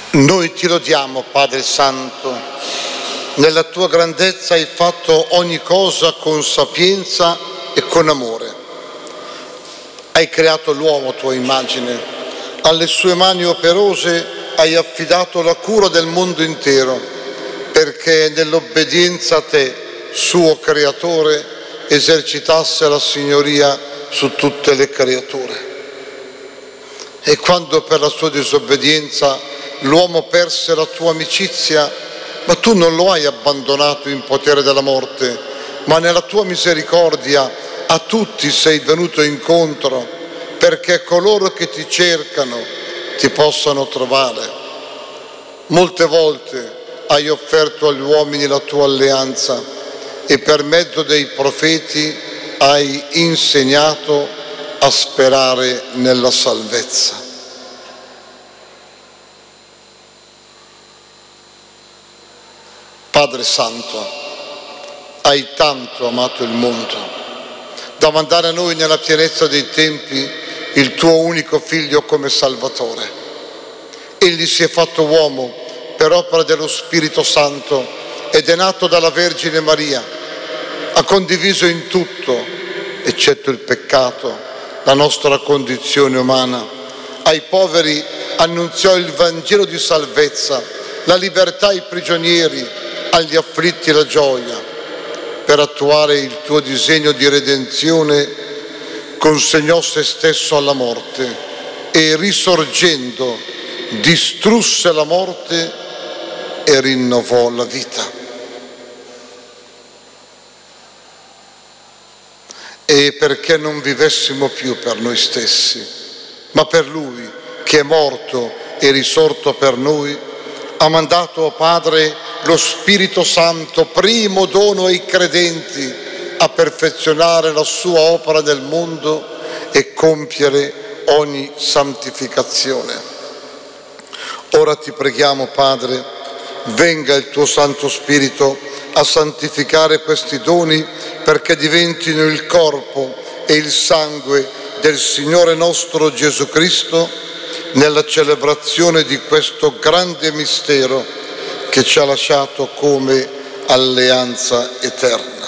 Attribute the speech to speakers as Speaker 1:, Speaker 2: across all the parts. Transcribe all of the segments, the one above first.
Speaker 1: Noi ti lodiamo, Padre Santo. Nella tua grandezza hai fatto ogni cosa con sapienza e con amore. Hai creato l'uomo a tua immagine. Alle sue mani operose hai affidato la cura del mondo intero, perché nell'obbedienza a te, suo creatore, esercitasse la signoria su tutte le creature. E quando per la sua disobbedienza l'uomo perse la tua amicizia, ma tu non lo hai abbandonato in potere della morte, ma nella tua misericordia a tutti sei venuto incontro, perché coloro che ti cercano ti possano trovare. Molte volte hai offerto agli uomini la tua alleanza e per mezzo dei profeti hai insegnato a sperare nella salvezza. Padre Santo, hai tanto amato il mondo da mandare a noi nella pienezza dei tempi il tuo unico Figlio come Salvatore. Egli si è fatto uomo per opera dello Spirito Santo ed è nato dalla Vergine Maria. Ha condiviso in tutto, eccetto il peccato, la nostra condizione umana. Ai poveri annunziò il Vangelo di salvezza, la libertà ai prigionieri, agli afflitti la gioia. Per attuare il tuo disegno di redenzione consegnò se stesso alla morte e risorgendo distrusse la morte e rinnovò la vita. E perché non vivessimo più per noi stessi, ma per Lui che è morto e risorto per noi, ha mandato, o Padre, lo Spirito Santo, primo dono ai credenti, a perfezionare la sua opera nel mondo e compiere ogni santificazione. Ora ti preghiamo, Padre, venga il tuo Santo Spirito a santificare questi doni perché diventino il corpo e il sangue del Signore nostro Gesù Cristo nella celebrazione di questo grande mistero che ci ha lasciato come alleanza eterna.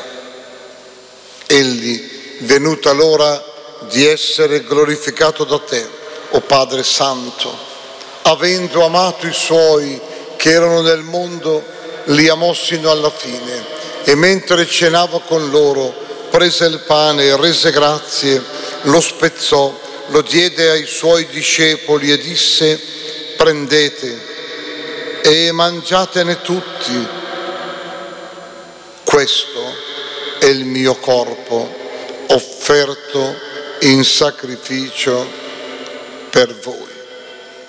Speaker 1: Egli, venuta l'ora di essere glorificato da te, o Padre Santo, avendo amato i suoi che erano nel mondo, li amò sino alla fine, e mentre cenava con loro, prese il pane, rese grazie, lo spezzò, lo diede ai suoi discepoli e disse: prendete e mangiatene tutti. Questo è il mio corpo offerto in sacrificio per voi.